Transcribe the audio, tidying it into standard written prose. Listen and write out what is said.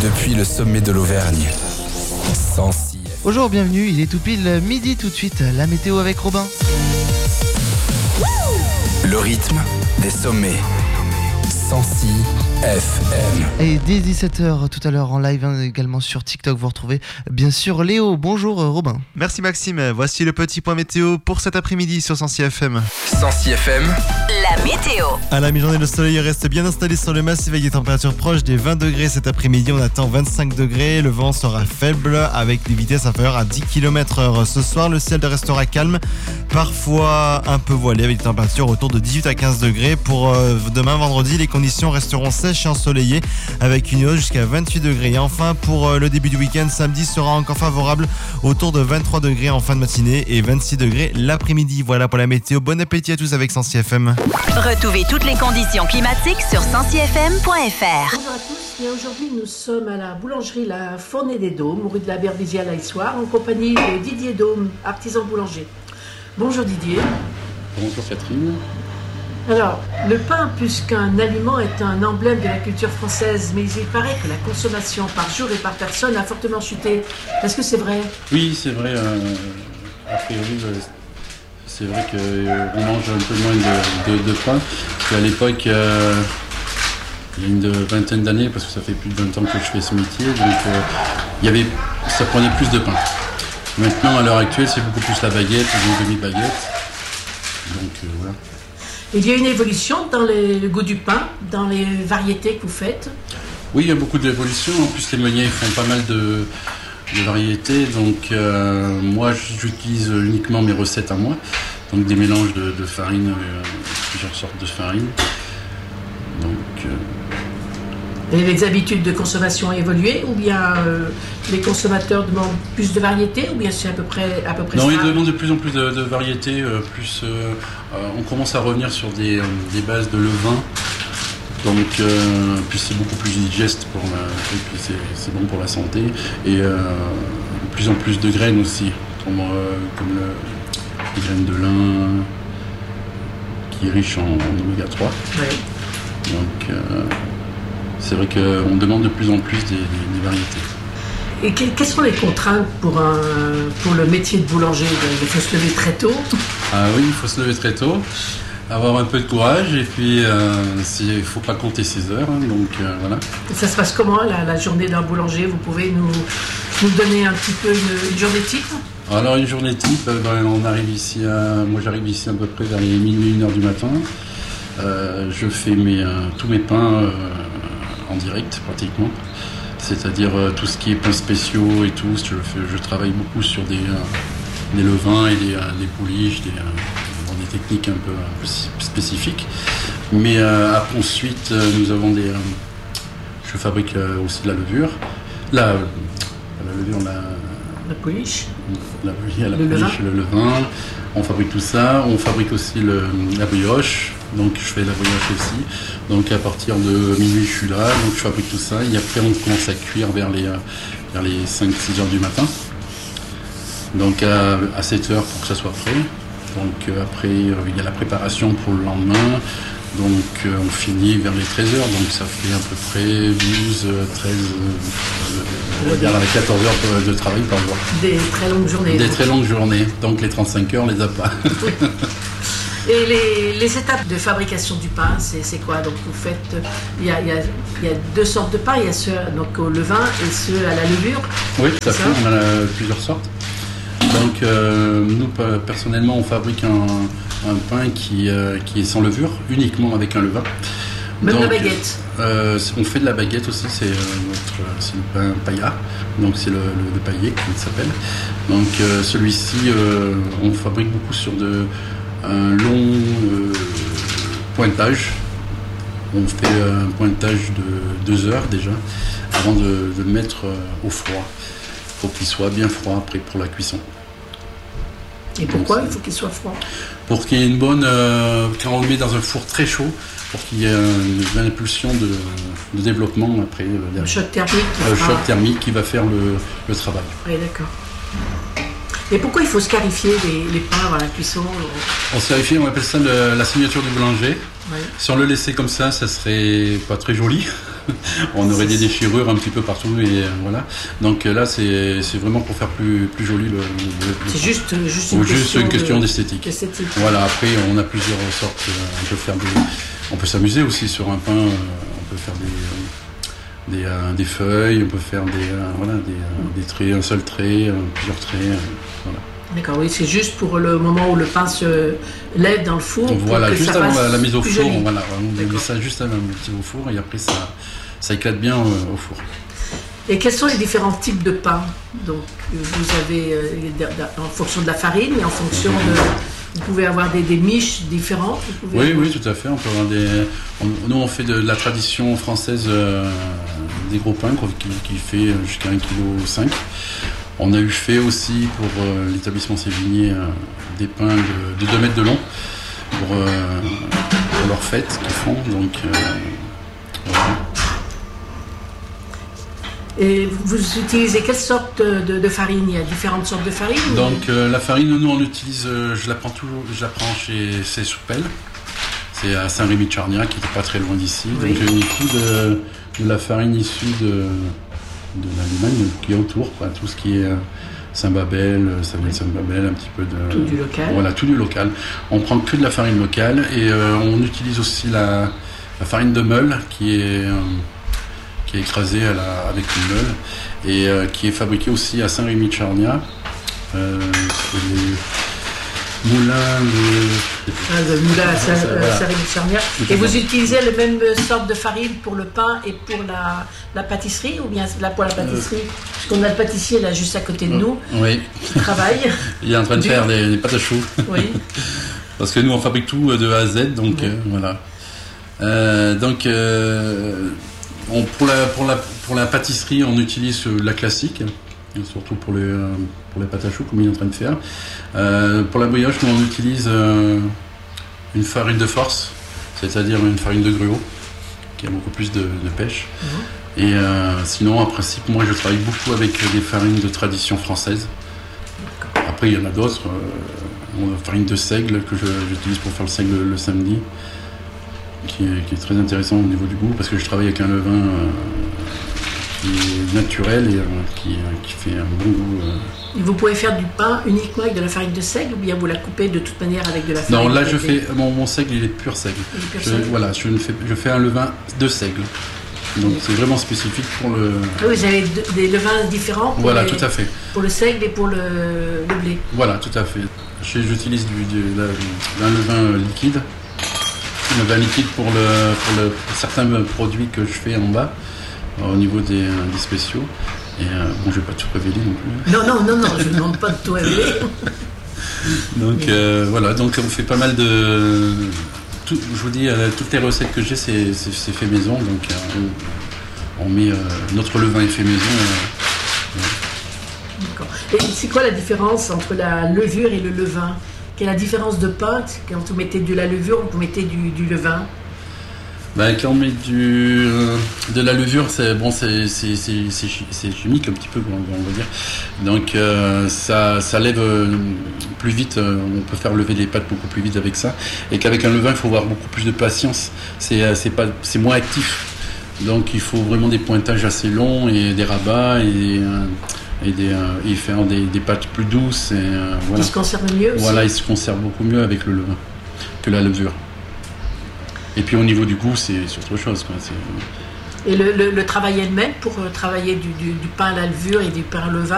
depuis le sommet de l'Auvergne. Sancy. Bonjour, bienvenue, il est tout pile midi tout de suite, la météo avec Robin. Le rythme des sommets. Sancy FM. Et dès 17h tout à l'heure en live également sur TikTok, vous retrouvez bien sûr Léo. Bonjour Robin. Merci Maxime, voici le petit point météo pour cet après-midi sur Sancy FM. Sancy FM. La météo. À la mi-journée, le soleil reste bien installé sur le massif avec des températures proches des 20 degrés cet après-midi. On attend 25 degrés, le vent sera faible avec des vitesses inférieures à 10 km/h. Ce soir, le ciel restera calme, parfois un peu voilé avec des températures autour de 18 à 15 degrés. Pour demain vendredi, les conditions resteront sèches et ensoleillées avec une hausse jusqu'à 28 degrés. Et enfin, pour le début du week-end, samedi sera encore favorable autour de 23 degrés en fin de matinée et 26 degrés l'après-midi. Voilà pour la météo. Bon appétit à tous avec Sancy FM. Retrouvez toutes les conditions climatiques sur sancyfm.fr. Bonjour à tous, et aujourd'hui nous sommes à la boulangerie La Fournée des Dômes, rue de la Berbizière à Issoire, en compagnie de Didier Dôme, artisan boulanger. Bonjour Didier. Bonjour Catherine. Alors, le pain, plus qu'un aliment, est un emblème de la culture française, mais il paraît que la consommation par jour et par personne a fortement chuté. Est-ce que c'est vrai ? Oui, c'est vrai. A priori, c'est vrai qu'on mange un peu moins de pain. Parce qu'à l'époque, il y a une vingtaine d'années, parce que ça fait plus de 20 ans que je fais ce métier, donc ça prenait plus de pain. Maintenant, à l'heure actuelle, c'est beaucoup plus la baguette, une demi-baguette. Donc voilà. Il y a une évolution dans le goût du pain, dans les variétés que vous faites ? Oui, il y a beaucoup d'évolution. En plus, les meuniers font pas mal de variétés. Donc moi, j'utilise uniquement mes recettes à moi. Donc des mélanges de farine, plusieurs sortes de farine. Donc, Et les habitudes de consommation ont évolué, ou bien les consommateurs demandent plus de variétés, ou bien c'est à peu près non, ça ? ils demandent de plus en plus de variétés. On commence à revenir sur des bases de levain. Donc, puis c'est beaucoup plus digeste et puis c'est bon pour la santé. Et de plus en plus de graines aussi, comme les graines de lin, qui est riche en oméga 3. Oui. Donc, c'est vrai qu'on demande de plus en plus des variétés. Et quelles sont les contraintes pour le métier de boulanger ? Il faut se lever très tôt. Ah oui, il faut se lever très tôt, avoir un peu de courage, et puis il ne faut pas compter ses heures. Donc voilà. Et ça se passe comment la journée d'un boulanger ? Vous pouvez nous donner un petit peu une journée type ? Alors une journée type, on arrive ici moi j'arrive ici à peu près vers les minuit, 1h du matin. Je fais tous mes pains en direct pratiquement. C'est-à-dire tout ce qui est pains spéciaux et tout. Je travaille beaucoup sur des levains et des pouliches, des techniques un peu spécifiques. Mais ensuite, nous avons je fabrique aussi de la levure. La pouliche. La pouliche, le levain. On fabrique tout ça. On fabrique aussi la brioche. Donc je fais la brioche aussi. Donc à partir de minuit, je suis là. Donc je fabrique tout ça. Et après, on commence à cuire vers les 5-6 heures du matin. Donc à 7 heures pour que ça soit prêt. Donc après, il y a la préparation pour le lendemain. Donc on finit vers les 13 heures. Donc ça fait à peu près 12, 13, on va dire 14 heures de travail par jour. Des très longues journées. Des très longues journées. Donc les 35 heures, on les a pas. Et les étapes de fabrication du pain, c'est quoi ? Donc vous faites, il y a deux sortes de pain, il y a ceux donc au levain et ceux à la levure. Oui, tout à fait, on a plusieurs sortes. Donc nous, personnellement, on fabrique un pain qui est sans levure, uniquement avec un levain. Même donc, la baguette. On fait de la baguette aussi, c'est le pain pailla, donc c'est le paillé qui s'appelle. Donc celui-ci, on fabrique beaucoup sur un long pointage. On fait un pointage de 2 heures déjà avant de le mettre au froid. Il faut qu'il soit bien froid après pour la cuisson. Et pourquoi il faut qu'il soit froid ? Pour qu'il y ait une bonne... quand on le met dans un four très chaud, pour qu'il y ait une impulsion de développement après. Le choc thermique. Le choc thermique qui va faire le travail. Oui, d'accord. Et pourquoi il faut scarifier les pains avant la cuisson ? On scarifier, on appelle ça la signature du boulanger. Oui. Si on le laissait comme ça serait pas très joli. on aurait des déchirures un petit peu partout et voilà. Donc là c'est vraiment pour faire plus joli le c'est juste une question d'esthétique. Voilà, après on a plusieurs sortes, on peut s'amuser aussi sur un pain, on peut faire des feuilles, on peut faire des traits, un seul trait, plusieurs traits, voilà. D'accord, oui, c'est juste pour le moment où le pain se lève dans le four. Voilà, juste avant la mise au four, voilà, on met ça juste avant la mise au four et après ça éclate bien au four. Et quels sont les différents types de pain? Donc vous avez en fonction de la farine et en fonction vous pouvez avoir des miches différentes. Oui, tout à fait. On peut avoir nous on fait de la tradition française des gros pains qui fait jusqu'à 1,5 kg. On a eu fait aussi pour l'établissement Sévigné des pains de 2 mètres de long pour leurs fêtes qu'ils font. Donc, voilà. Et vous utilisez quelle sorte de farine? Il y a différentes sortes de farine? Donc la farine, nous on utilise, je la prends chez Soupel. C'est à Saint-Rémy-de-Charniat qui n'est pas très loin d'ici. Oui. Donc j'ai beaucoup de la farine issue de l'Allemagne qui est autour, quoi. Tout ce qui est Saint-Babel, ça vient de Saint-Babel, un petit peu de... Tout du local. Voilà, tout du local. On prend que de la farine locale et on utilise aussi la farine de meule qui est écrasée avec une meule et qui est fabriquée aussi à Saint-Rémy-de-Charniat. Moulin le moulin à Saint-Rémy-de-Charniat. Et vous utilisez la même sorte de farine pour le pain et pour la pâtisserie, ou bien là pour la pâtisserie, puisqu'on a le pâtissier là juste à côté de nous, oui, qui travaille. Il est en train de faire des pâtes à choux. Oui. Parce que nous on fabrique tout de A à Z, donc voilà. Pour la pâtisserie, on utilise la classique. Surtout pour les pâtes à choux comme il est en train de faire. Pour la brioche, nous on utilise une farine de force, c'est-à-dire une farine de gruau qui a beaucoup plus de pêche. Et sinon, en principe, moi je travaille beaucoup avec des farines de tradition française. Après, il y en a d'autres. La farine de seigle que j'utilise pour faire le seigle le samedi, qui est très intéressant au niveau du goût, parce que je travaille avec un levain qui est naturel et qui fait un bon goût. Et vous pouvez faire du pain uniquement avec de la farine de seigle, ou bien vous la coupez de toute manière avec de la farine? Non, là je fais mon seigle, il est pur seigle. Voilà, je fais un levain de seigle. Donc c'est vraiment spécifique pour le... Oui, vous avez des levains différents pour voilà, tout à fait. Pour le seigle et pour le blé. Voilà, tout à fait. J'utilise un levain liquide. Un levain liquide pour certains produits que je fais en bas, au niveau des spéciaux. Et bon, je vais pas tout révéler non plus. Non, je ne demande pas de tout révéler. Donc voilà, donc on fait pas mal de... je vous dis, toutes les recettes que j'ai, c'est fait maison. Donc on met notre levain est fait maison. D'accord. Et c'est quoi la différence entre la levure et le levain? Quelle est la différence de pain? Quand vous mettez de la levure ou vous mettez du levain? Quand on met de la levure, c'est chimique un petit peu, on va dire. Donc ça lève plus vite. On peut faire lever les pâtes beaucoup plus vite avec ça. Et qu'avec un levain, il faut avoir beaucoup plus de patience. C'est moins actif. Donc il faut vraiment des pointages assez longs et des rabats et faire des pâtes plus douces. Voilà. Ils se conservent mieux aussi. Voilà, ils se conservent beaucoup mieux avec le levain que la levure. Et puis au niveau du goût, c'est autre chose, quoi. Et le travail elle-même pour travailler du pain à la levure et du pain à levain,